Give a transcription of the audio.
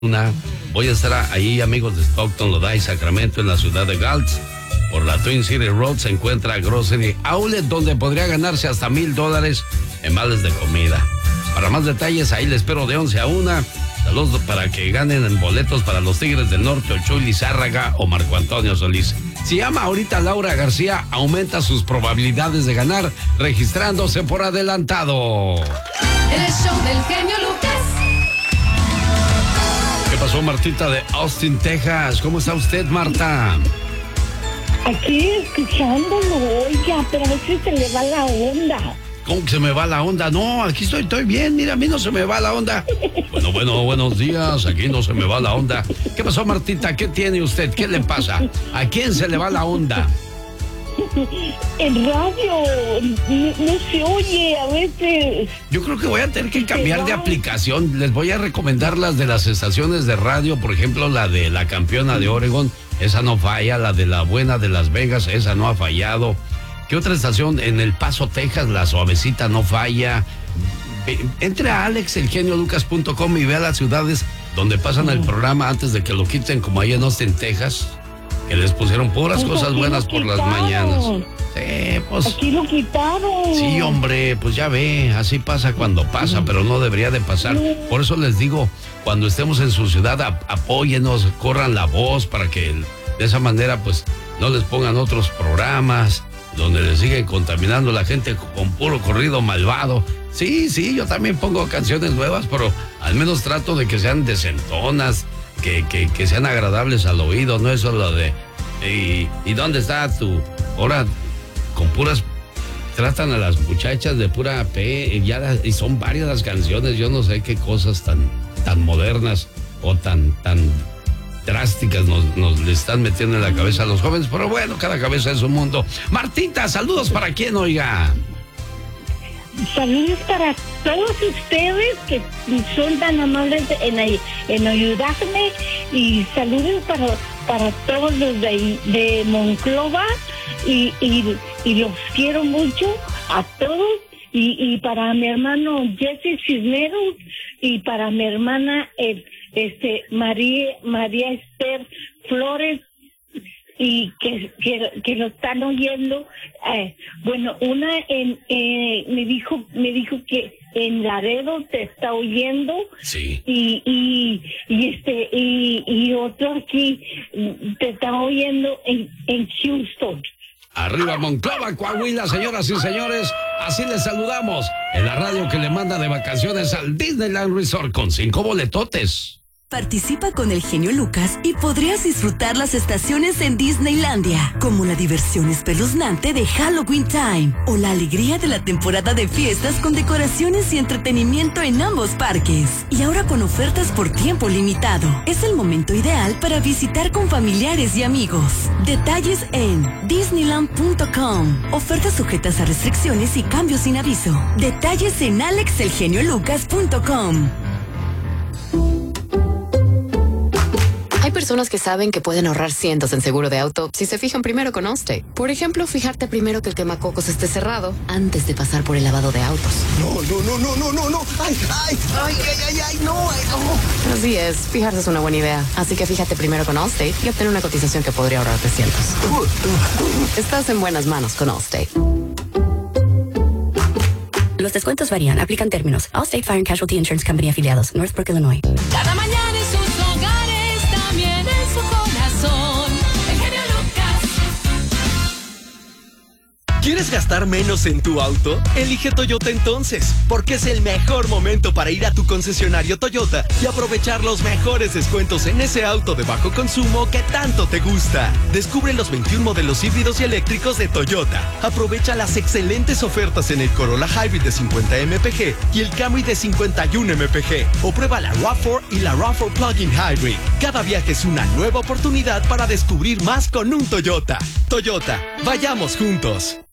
Voy a estar ahí, amigos de Stockton, Lodi, Sacramento, en la ciudad de Galt. Por la Twin City Road se encuentra Grocery Outlet, donde podría ganarse hasta $1,000 en vales de comida. Para más detalles, ahí les espero de 11 a 1. Saludos para que ganen boletos para los Tigres del Norte, Ochoa Lizárraga o Marco Antonio Solís. Si llama ahorita Laura García, aumenta sus probabilidades de ganar registrándose por adelantado. El show del genio Lucas. ¿Qué pasó, Martita de Austin, Texas? ¿Cómo está usted, Marta? Aquí escuchándolo, oiga, pero a veces se le va la onda. ¿Cómo que se me va la onda? No, aquí estoy bien, mira, a mí no se me va la onda. Bueno, buenos días, aquí no se me va la onda. ¿Qué pasó, Martita? ¿Qué tiene usted? ¿Qué le pasa? ¿A quién se le va la onda? El radio no se oye a veces. Yo creo que voy a tener que cambiar de aplicación. Les voy a recomendar las de las estaciones de radio, por ejemplo, la de la campeona de Oregon, esa no falla, la de la buena de Las Vegas, esa no ha fallado. ¿Qué otra estación? En El Paso, Texas, la suavecita no falla. Entre a alexelgeniolucas.com y vea las ciudades donde pasan el programa antes de que lo quiten, como ahí en Austin, Texas, que les pusieron puras cosas buenas por las mañanas. Sí, pues. Aquí lo quitaron. Sí, hombre, pues ya ve, así pasa cuando pasa, pero no debería de pasar. Por eso les digo, cuando estemos en su ciudad, apóyenos, corran la voz para que de esa manera, pues, no les pongan otros programas donde les siguen contaminando la gente con puro corrido malvado. Sí, yo también pongo canciones nuevas, pero al menos trato de que sean decentonas, que sean agradables al oído, no eso lo de... ¿Y dónde está tu...? Ahora, con puras... Tratan a las muchachas de pura P, y son varias las canciones, yo no sé qué cosas tan modernas o tan drásticas nos le están metiendo en la cabeza a los jóvenes, pero bueno, cada cabeza es un mundo. Martita, saludos para quién, oiga. Saludos para todos ustedes que son tan amables en ayudarme, y saludos para todos los de Monclova, y los quiero mucho a todos, y para mi hermano Jesse Cisneros, y para mi hermana María Esther Flores, y que lo están oyendo. Bueno, una me dijo que en Laredo te está oyendo. Sí. Y otro aquí te está oyendo en Houston. Arriba Monclova, Coahuila, señoras y señores, así les saludamos en la radio que le manda de vacaciones al Disneyland Resort con 5 boletotes. Participa con el genio Lucas y podrías disfrutar las estaciones en Disneylandia, como la diversión espeluznante de Halloween Time o la alegría de la temporada de fiestas con decoraciones y entretenimiento en ambos parques. Y ahora con ofertas por tiempo limitado. Es el momento ideal para visitar con familiares y amigos. Detalles en Disneyland.com. Ofertas sujetas a restricciones y cambios sin aviso. Detalles en alexelgeniolucas.com. Hay personas que saben que pueden ahorrar cientos en seguro de auto si se fijan primero con Allstate. Por ejemplo, fijarte primero que el quemacocos esté cerrado antes de pasar por el lavado de autos. No. Ay, no. Así es, fijarse es una buena idea. Así que fíjate primero con Allstate y obtener una cotización que podría ahorrarte cientos. Estás en buenas manos con Allstate. Los descuentos varían. Aplican términos. Allstate Fire and Casualty Insurance Company afiliados. Northbrook, Illinois. Cada mañana en sus hogares, también en su corazón. El genio Lucas. ¿Quieres gastar menos en tu auto? Elige Toyota entonces, porque es el mejor momento para ir a tu concesionario Toyota y aprovechar los mejores descuentos en ese auto de bajo consumo que tanto te gusta. Descubre los 21 modelos híbridos y eléctricos de Toyota. Aprovecha las excelentes ofertas en el Corolla Hybrid de 50 mpg y el Camry de 51 mpg. O prueba la RAV4 y la RAV4 Plug-in Hybrid. Cada viaje es una nueva oportunidad para descubrir más con un Toyota. Toyota, vayamos juntos.